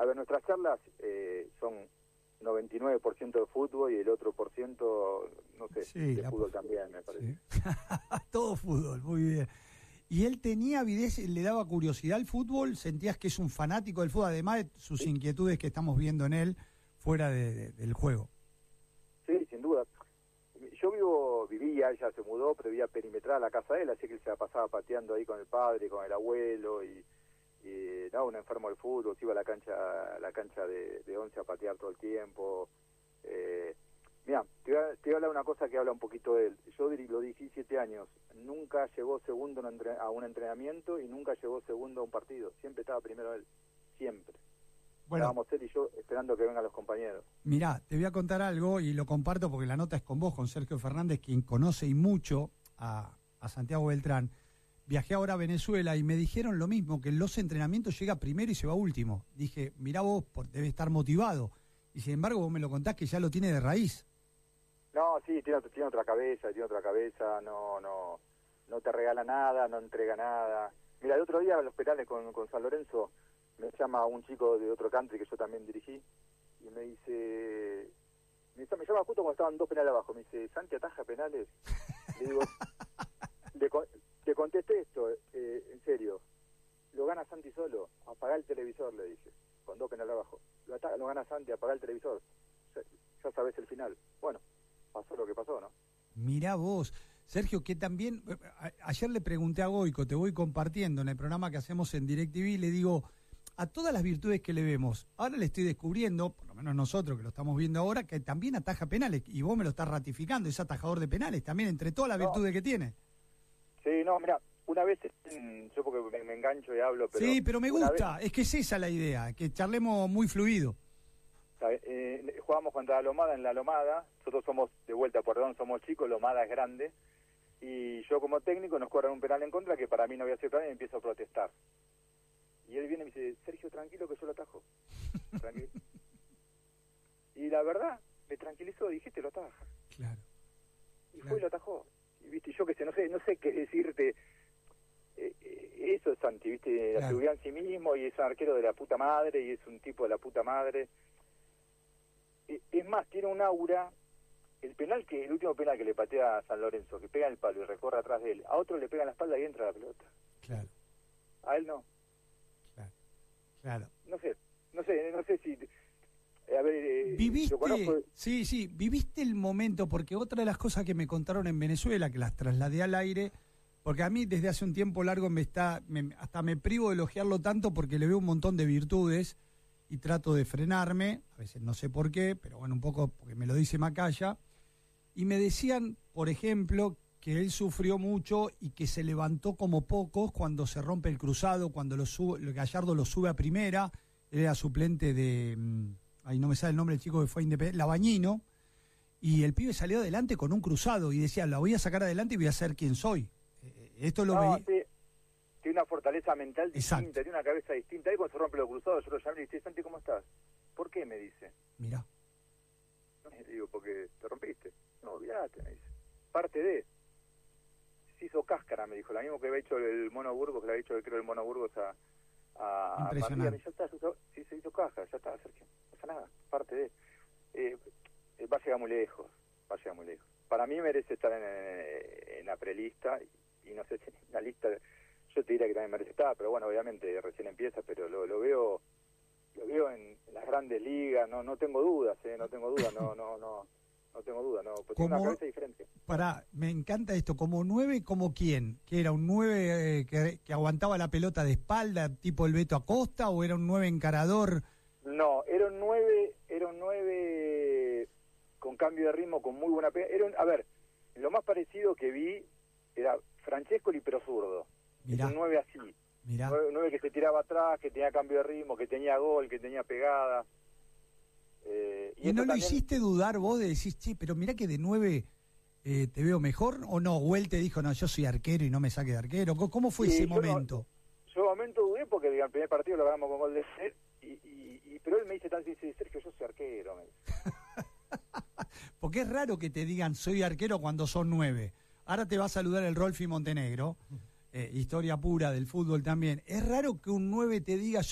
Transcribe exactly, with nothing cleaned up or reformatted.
A ver, nuestras charlas eh, son noventa y nueve por ciento de fútbol y el otro por ciento, no sé, sí, de la... fútbol también, me parece. Sí. Todo fútbol, muy bien. ¿Y él tenía avidez, le daba curiosidad al fútbol? ¿Sentías que es un fanático del fútbol, además de sus sí. inquietudes que estamos viendo en él fuera de, de, del juego? Sí, sin duda. Yo vivo, vivía, ella se mudó, pero vivía perimetral a la casa de él, así que él se la pasaba pateando ahí con el padre, con el abuelo, y, y no, un enfermo del fútbol, se iba a la cancha, a la cancha de, de once a patear todo el tiempo. Eh, mira, te voy, a, te voy a hablar una cosa que habla un poquito de él. Yo lo diecisiete años, nunca llegó segundo a un entrenamiento y nunca llegó segundo a un partido. Siempre estaba primero él, siempre. Bueno, estábamos él y yo esperando que vengan los compañeros. Mirá, te voy a contar algo y lo comparto porque la nota es con vos, con Sergio Fernández, quien conoce y mucho a, a Santiago Beltrán. Viajé ahora a Venezuela y me dijeron lo mismo, que en los entrenamientos llega primero y se va último. Dije, mirá vos, debe estar motivado. Y sin embargo vos me lo contás que ya lo tiene de raíz. No, sí, tiene, tiene otra cabeza, tiene otra cabeza, no no no te regala nada, no entrega nada. Mira, el otro día en los penales con, con San Lorenzo me llama un chico de otro country que yo también dirigí y me dice, me, me llama justo cuando estaban dos penales abajo, me dice, ¿Santi ataja penales? Le digo, le, le contesté esto, eh, en serio, lo gana Santi solo, apagá el televisor, le dije, con dos penales abajo, lo, ataca, lo gana Santi, apagá el televisor, ya, ya sabés el final. Bueno, pasó lo que pasó, ¿no? Mirá vos, Sergio, que también, a, ayer le pregunté a Goico, te voy compartiendo en el programa que hacemos en DirecTV, le digo, a todas las virtudes que le vemos, ahora le estoy descubriendo, por lo menos nosotros que lo estamos viendo ahora, que también ataja penales, y vos me lo estás ratificando, es atajador de penales también, entre todas las no. virtudes que tiene. Sí, no, mira, una vez, yo porque me, me engancho y hablo, pero... Sí, pero me gusta, vez, es que es esa la idea, que charlemos muy fluido. Eh, jugábamos contra la Lomada en la Lomada, nosotros somos, de vuelta, perdón, somos chicos, Lomada es grande, y yo como técnico nos cobran un penal en contra que para mí no voy a ser penal y empiezo a protestar. Y él viene y me dice, Sergio, tranquilo que yo lo atajo. Tranquilo. Y la verdad, me tranquilizó, dijiste, lo ataja. Claro. Y claro. fue y lo atajó. Y viste, yo que sé, no sé, no sé qué decirte. Eh, eh, eso es Santi, viste, claro. La seguridad en sí mismo, y es un arquero de la puta madre, y es un tipo de la puta madre. Eh, es más, tiene un aura. El penal que, el último penal que le patea a San Lorenzo, que pega en el palo y recorre atrás de él, a otro le pega en la espalda y entra la pelota. Claro. A él no. Claro. No sé, no sé, no sé si... A ver, eh, ¿Viviste? Lo conozco... Sí, sí, viviste el momento, porque otra de las cosas que me contaron en Venezuela, que las trasladé al aire, porque a mí desde hace un tiempo largo me está, me, hasta me privo de elogiarlo tanto porque le veo un montón de virtudes y trato de frenarme, a veces no sé por qué, pero bueno, un poco porque me lo dice Macaya, y me decían, por ejemplo, que él sufrió mucho y que se levantó como pocos cuando se rompe el cruzado, cuando lo sube, Gallardo lo sube a primera, él era suplente de, ahí no me sale el nombre del chico que fue independiente, Labañino, y el pibe salió adelante con un cruzado y decía, la voy a sacar adelante y voy a ser quien soy. Eh, esto lo no, veía... Sí. Tiene una fortaleza mental distinta, Exacto. Tiene una cabeza distinta. Ahí cuando se rompe los cruzados, yo lo llamé y le dije, Santi, ¿cómo estás? ¿Por qué? Me dice. Mirá. No, le digo, porque te rompiste. No, olvídate, me dice. Parte de... Se hizo cáscara, me dijo, lo mismo que había hecho el Mono Burgos, que le había hecho, creo, el Mono Burgos a... a Impresionante. Ya está, sí, se hizo cáscara, ya está, Sergio. No pasa nada, parte de... Eh, va a llegar muy lejos, va a llegar muy lejos. Para mí merece estar en, en, en la prelista, y, y no sé si en la lista... Yo te diría que también merece estar, pero bueno, obviamente recién empieza, pero lo, lo veo lo veo en, en las grandes ligas, no no tengo dudas, eh, no tengo dudas, no no no no tengo dudas, no, pues tiene una cabeza diferente. Pará, me encanta esto, como nueve, ¿como quién? ¿Que era un nueve eh, que, que aguantaba la pelota de espalda, tipo el Beto Acosta, o era un nueve encarador? No, era un nueve, era un nueve con cambio de ritmo, con muy buena pega. Era un, a ver, lo más parecido que vi era Francescoli, pero zurdo. Mirá. Es un nueve así. Mirá. Nueve, nueve que se tiraba atrás, que tenía cambio de ritmo, que tenía gol, que tenía pegada. Eh, ¿Y, ¿Y no lo también... hiciste dudar vos de decir, che, pero mirá que de nueve eh, te veo mejor? ¿O no? ¿O él te dijo, no, yo soy arquero y no me saque de arquero? ¿Cómo fue sí, ese yo momento? No, yo en momento dudé porque digo, el primer partido lo ganamos con gol de él, y, y, y, pero él me dice tan dice, Sergio, yo soy arquero. Me dice. Porque es raro que te digan, soy arquero cuando son nueve. Ahora te va a saludar el Rolfi Montenegro. Eh, historia pura del fútbol también. Es raro que un nueve te diga